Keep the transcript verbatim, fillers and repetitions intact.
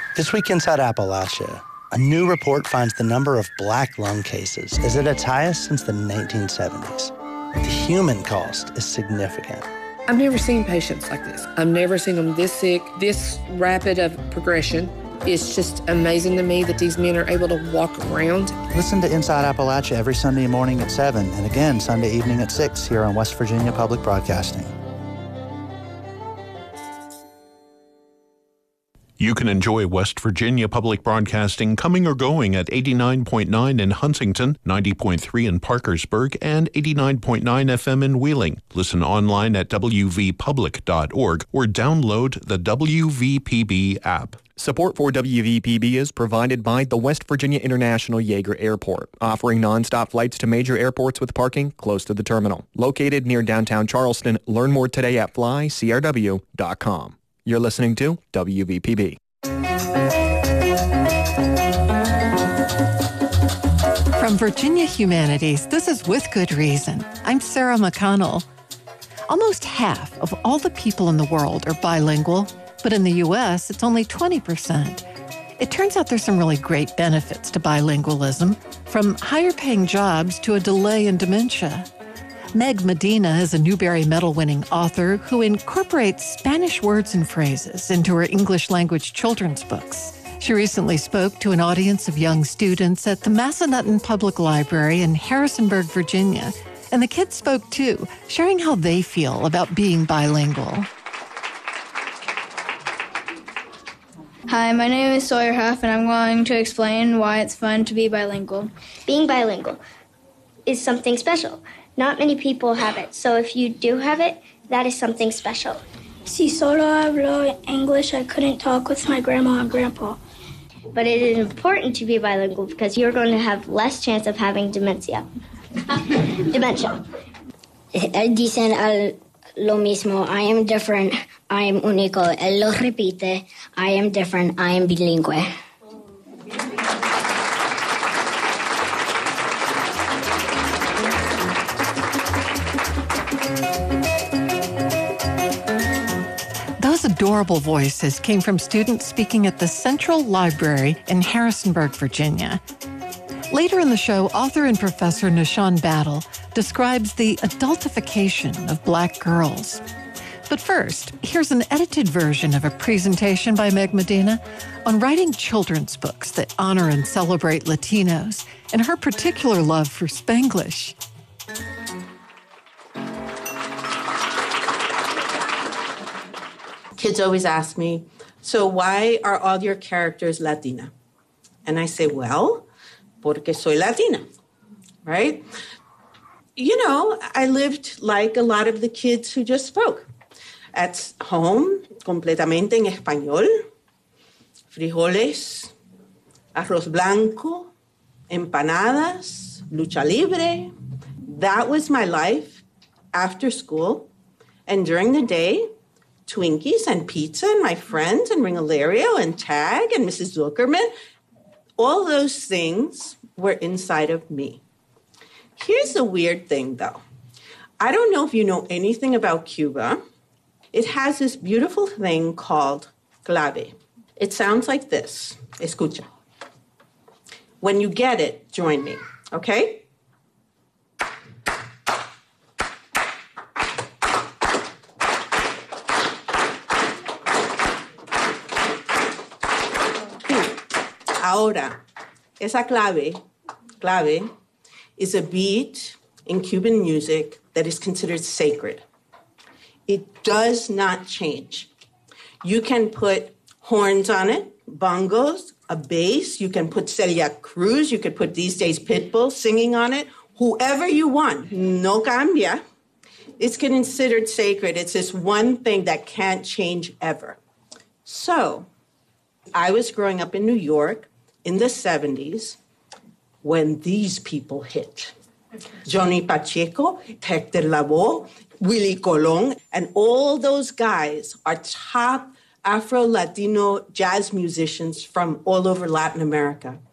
This week inside Appalachia, a new report finds the number of black lung cases is at its highest since the nineteen seventies. The human cost is significant. I've never seen patients like this. I've never seen them this sick, this rapid of progression. It's just amazing to me that these men are able to walk around. Listen to Inside Appalachia every Sunday morning at seven and again Sunday evening at six here on West Virginia Public Broadcasting. You can enjoy West Virginia Public Broadcasting coming or going at eighty-nine point nine in Huntington, ninety point three in Parkersburg, and eighty-nine point nine F M in Wheeling. Listen online at w v public dot org or download the W V P B app. Support for W V P B is provided by the West Virginia International Yeager Airport, offering nonstop flights to major airports with parking close to the terminal. Located near downtown Charleston, learn more today at fly c r w dot com. You're listening to W V P B. From Virginia Humanities, this is With Good Reason. I'm Sarah McConnell. Almost half of all the people in the world are bilingual, but in the U S, it's only twenty percent. It turns out there's some really great benefits to bilingualism, from higher-paying jobs to a delay in dementia. Meg Medina is a Newbery Medal-winning author who incorporates Spanish words and phrases into her English-language children's books. She recently spoke to an audience of young students at the Massanutten Public Library in Harrisonburg, Virginia, and the kids spoke too, sharing how they feel about being bilingual. Hi, my name is Sawyer Huff, and I'm going to explain why it's fun to be bilingual. Being bilingual is something special. Not many people have it, so if you do have it, that is something special. Si solo hablo English, I couldn't talk with my grandma and grandpa. But it is important to be bilingual because you're going to have less chance of having dementia. Dementia. Dicen al lo mismo, I am different, I am único. Él lo repite, I am different, I am bilingüe. Those adorable voices came from students speaking at the Central Library in Harrisonburg, Virginia. Later in the show, author and professor Nishan Battle describes the adultification of black girls. But first, here's an edited version of a presentation by Meg Medina on writing children's books that honor and celebrate Latinos and her particular love for Spanglish. Kids always ask me, so why are all your characters Latina? And I say, well, porque soy Latina, right? You know, I lived like a lot of the kids who just spoke. At home, completamente en español, frijoles, arroz blanco, empanadas, lucha libre. That was my life after school. And during the day, Twinkies and pizza and my friends and Ringalario and Tag and Missus Zuckerman. All those things were inside of me. Here's the weird thing, though. I don't know if you know anything about Cuba. It has this beautiful thing called clave. It sounds like this. Escucha. When you get it, join me, okay? Ahora, esa clave, clave, is a beat in Cuban music that is considered sacred. It does not change. You can put horns on it, bongos, a bass. You can put Celia Cruz. You could put these days Pitbull singing on it. Whoever you want. No cambia. It's considered sacred. It's this one thing that can't change ever. So, I was growing up in New York in the seventies when these people hit. Johnny Pacheco, Hector Lavoe, Willie Colon, and all those guys are top Afro-Latino jazz musicians from all over Latin America.